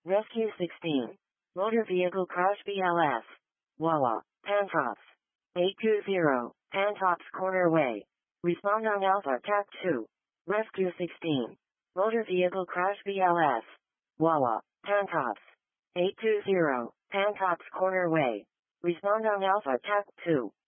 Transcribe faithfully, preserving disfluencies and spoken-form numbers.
Rescue sixteen. Motor Vehicle Crash B L S. Wawa, Pantops. eight two zero, Pantops Corner Way. Respond on Alpha T A C two. Rescue sixteen. Motor Vehicle Crash B L S. Wawa, Pantops. eight two zero, Pantops Corner Way. Respond on Alpha T A C two.